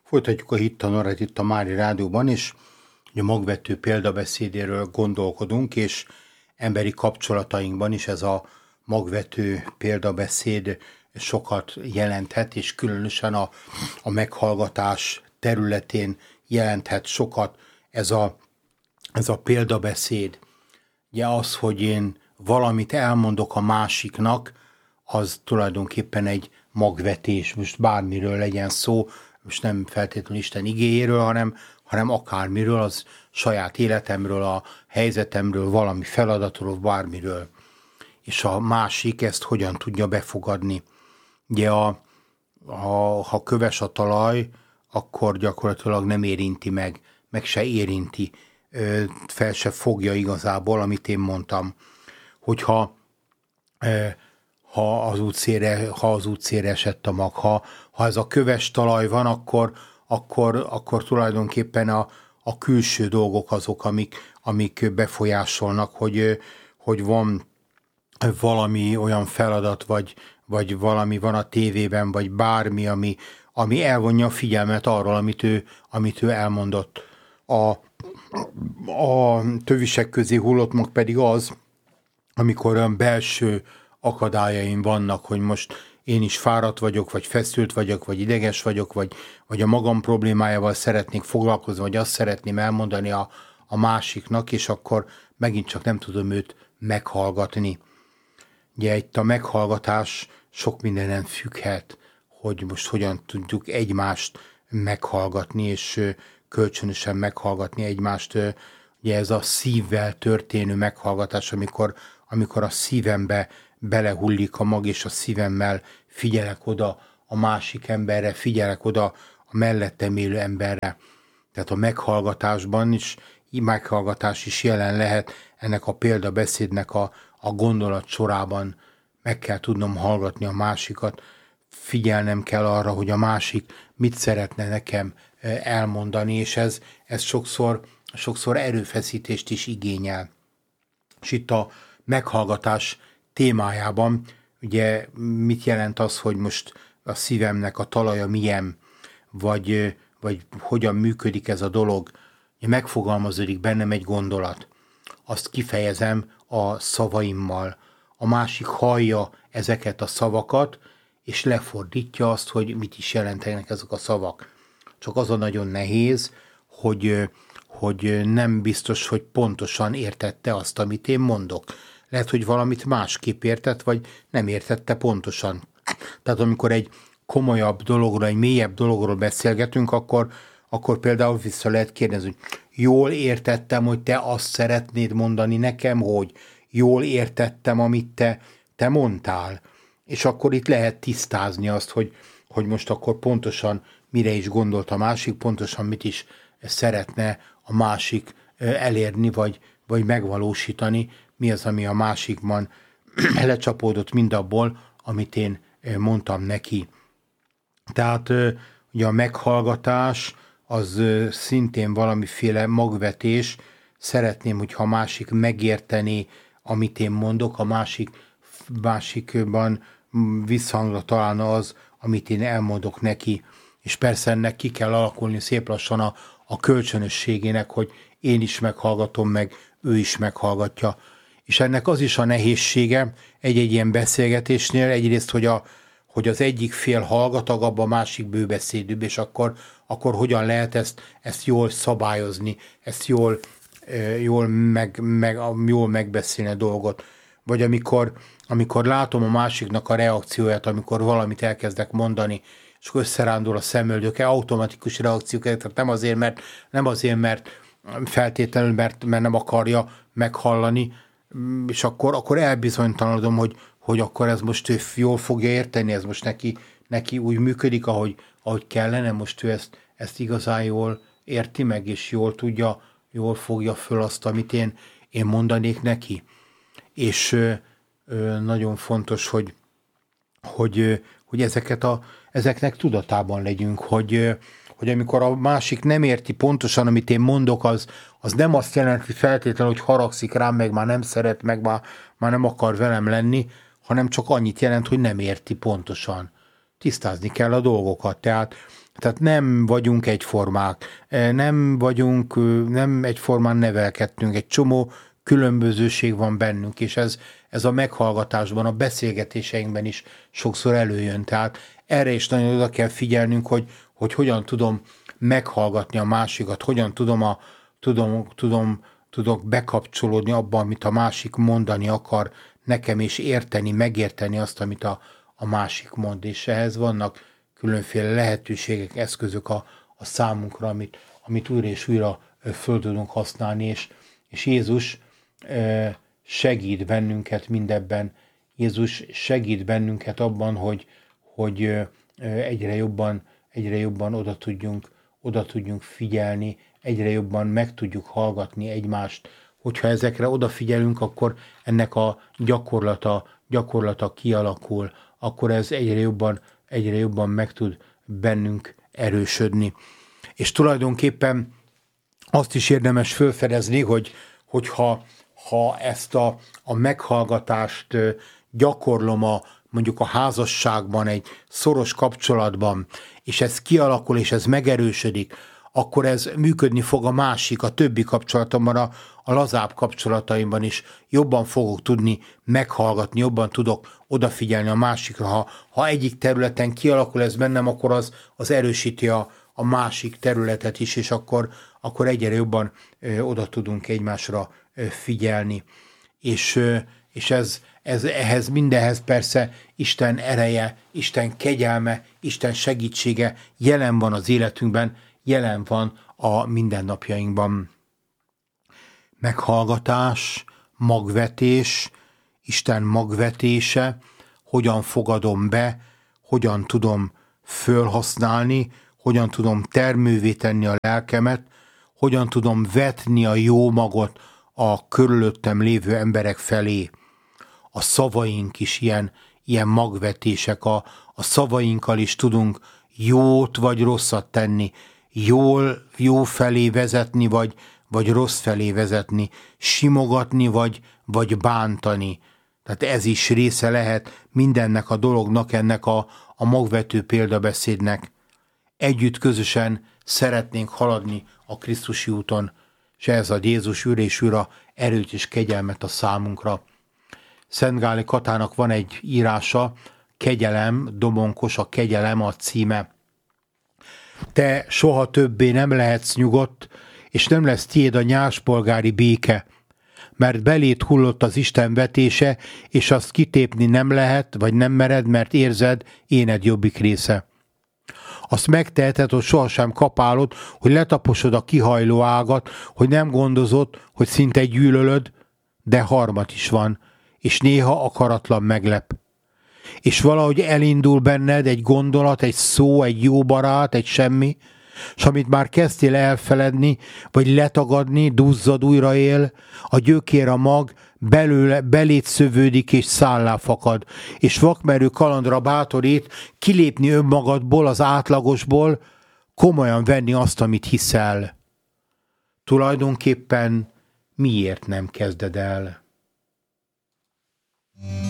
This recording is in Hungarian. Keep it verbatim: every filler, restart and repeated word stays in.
Folytatjuk a Hittanorát itt a Mári Rádióban, és a magvető példabeszédéről gondolkodunk, és emberi kapcsolatainkban is ez a magvető példabeszéd sokat jelenthet, és különösen a, a meghallgatás területén jelenthet sokat ez a, ez a példabeszéd. Ugye az, hogy én valamit elmondok a másiknak, az tulajdonképpen egy magvetés, most bármiről legyen szó, most nem feltétlenül Isten igéjéről, hanem, hanem akármiről, az saját életemről, a helyzetemről, valami feladatról, bármiről. És a másik ezt hogyan tudja befogadni. Ugye a, a, ha köves a talaj, akkor gyakorlatilag nem érinti meg, meg se érinti, fel se fogja igazából, amit én mondtam. Hogyha ha az útszére, ha az útszére esett a mag, ha, ha ez a köves talaj van, akkor, akkor, akkor tulajdonképpen a, a külső dolgok azok, amik, amik befolyásolnak, hogy, hogy van valami olyan feladat, vagy, vagy valami van a tévében, vagy bármi, ami, ami elvonja a figyelmet arról, amit ő, amit ő elmondott. A, a tövisek közé hullott mag pedig az, amikor olyan belső akadályaim vannak, hogy most én is fáradt vagyok, vagy feszült vagyok, vagy ideges vagyok, vagy, vagy a magam problémájával szeretnék foglalkozni, vagy azt szeretném elmondani a, a másiknak, és akkor megint csak nem tudom őt meghallgatni. Ugye itt a meghallgatás sok mindenen függhet, hogy most hogyan tudjuk egymást meghallgatni, és kölcsönösen meghallgatni egymást. Ugye ez a szívvel történő meghallgatás, amikor, amikor a szívembe belehullik a mag, és a szívemmel figyelek oda a másik emberre, figyelek oda a mellettem élő emberre. Tehát a meghallgatásban is, meghallgatás is jelen lehet, ennek a példabeszédnek a, a gondolat sorában meg kell tudnom hallgatni a másikat, figyelnem kell arra, hogy a másik mit szeretne nekem elmondani, és ez, ez sokszor, sokszor erőfeszítést is igényel. És itt a meghallgatás témájában, ugye mit jelent az, hogy most a szívemnek a talaja milyen, vagy, vagy hogyan működik ez a dolog, megfogalmazódik bennem egy gondolat. Azt kifejezem a szavaimmal. A másik hallja ezeket a szavakat, és lefordítja azt, hogy mit is jelentenek ezek a szavak. Csak az a nagyon nehéz, hogy, hogy nem biztos, hogy pontosan értette azt, amit én mondok. Lehet, hogy valamit másképp értett, vagy nem értette pontosan. Tehát amikor egy komolyabb dologról, egy mélyebb dologról beszélgetünk, akkor, akkor például vissza lehet kérdezni, hogy jól értettem, hogy te azt szeretnéd mondani nekem, hogy jól értettem, amit te, te mondtál. És akkor itt lehet tisztázni azt, hogy, hogy most akkor pontosan mire is gondolt a másik, pontosan mit is szeretne a másik elérni, vagy, vagy megvalósítani, mi az, ami a másikban lecsapódott mindabból, amit én mondtam neki. Tehát ugye a meghallgatás az szintén valamiféle magvetés. Szeretném, hogyha a másik megértené, amit én mondok, a másik, másikban visszhangra találna az, amit én elmondok neki. És persze ennek ki kell alakulni szép lassan a, a kölcsönösségének, hogy én is meghallgatom meg, ő is meghallgatja. És ennek az is a nehézsége egy-egy ilyen beszélgetésnél, egyrészt, hogy, a, hogy az egyik fél hallgatagabb, a másik bőbeszédűbb, és akkor, akkor hogyan lehet ezt, ezt jól szabályozni, ezt jól, jól, meg, meg, jól megbeszélni a dolgot. Vagy amikor, amikor látom a másiknak a reakcióját, amikor valamit elkezdek mondani, és akkor összerándul a szemöldöke, automatikus reakciókat, tehát nem azért, mert, nem azért, mert feltétlenül, mert, mert nem akarja meghallani, és akkor, akkor elbizonytalanodom, hogy, hogy akkor ez most ő jól fogja érteni, ez most neki, neki úgy működik, ahogy, ahogy kellene, most ő ezt, ezt igazán jól érti meg, és jól tudja, jól fogja föl azt, amit én, én mondanék neki. És ö, ö, nagyon fontos, hogy, hogy, ö, hogy ezeket a, ezeknek tudatában legyünk, hogy, ö, hogy amikor a másik nem érti pontosan, amit én mondok, az, az nem azt jelenti feltétlenül, hogy haragszik rám, meg már nem szeret, meg már, már nem akar velem lenni, hanem csak annyit jelent, hogy nem érti pontosan. Tisztázni kell a dolgokat. Tehát Tehát nem vagyunk egyformák, nem vagyunk, nem egyformán nevelkedtünk, egy csomó különbözőség van bennünk, és ez, ez a meghallgatásban, a beszélgetéseinkben is sokszor előjön. Tehát erre is nagyon oda kell figyelnünk, hogy, hogy hogyan tudom meghallgatni a másikat, hogyan tudom, a, tudom, tudom, tudok bekapcsolódni abban, amit a másik mondani akar nekem, és érteni, megérteni azt, amit a, a másik mond. És ehhez vannak különféle lehetőségek, eszközök a, a számunkra, amit, amit újra és újra föl tudunk használni, és, és Jézus segít bennünket mindebben. Jézus segít bennünket abban, hogy, hogy egyre jobban, egyre jobban oda tudjunk, oda tudjunk figyelni, egyre jobban meg tudjuk hallgatni egymást. Hogyha ezekre odafigyelünk, akkor ennek a gyakorlata, gyakorlata kialakul, akkor ez egyre jobban, egyre jobban meg tud bennünk erősödni. És tulajdonképpen azt is érdemes felfedezni, hogy hogyha ha ezt a, a meghallgatást gyakorlom a, mondjuk a házasságban, egy szoros kapcsolatban, és ez kialakul, és ez megerősödik, akkor ez működni fog a másik, a többi kapcsolatomban, a, a lazább kapcsolataimban is. Jobban fogok tudni meghallgatni, jobban tudok odafigyelni a másikra. Ha, ha egyik területen kialakul ez bennem, akkor az, az erősíti a, a másik területet is, és akkor, akkor egyre jobban ö, oda tudunk egymásra ö, figyelni. És, ö, és ez, ez, ehhez mindenhez persze Isten ereje, Isten kegyelme, Isten segítsége jelen van az életünkben, jelen van a mindennapjainkban. Meghallgatás, magvetés, Isten magvetése, hogyan fogadom be, hogyan tudom fölhasználni, hogyan tudom termővé tenni a lelkemet, hogyan tudom vetni a jó magot a körülöttem lévő emberek felé. A szavaink is ilyen, ilyen magvetések, a, a szavainkkal is tudunk jót vagy rosszat tenni, jól, jó felé vezetni, vagy, vagy rossz felé vezetni, simogatni, vagy, vagy bántani. Tehát ez is része lehet mindennek a dolognak, ennek a, a magvető példabeszédnek. Együtt közösen szeretnénk haladni a Krisztusi úton, és ez ad Jézus újra és újra erőt és kegyelmet a számunkra. Szent Gáli Katának van egy írása, Kegyelem, Domonkos, a Kegyelem a címe. Te soha többé nem lehetsz nyugodt, és nem lesz tiéd a nyáspolgári béke, mert beléd hullott az Isten vetése, és azt kitépni nem lehet, vagy nem mered, mert érzed éned jobbik része. Azt megteheted, hogy sohasem kapálod, hogy letaposod a kihajló ágat, hogy nem gondozod, hogy szinte gyűlölöd, de harmat is van, és néha akaratlan meglep. És valahogy elindul benned egy gondolat, egy szó, egy jó barát, egy semmi, és amit már kezdtél elfeledni, vagy letagadni, duzzad újra él, a gyökér, a mag belőle, beléd szövődik és szállá fakad, és vakmerő kalandra bátorít kilépni önmagadból, az átlagosból, komolyan venni azt, amit hiszel. Tulajdonképpen miért nem kezded el?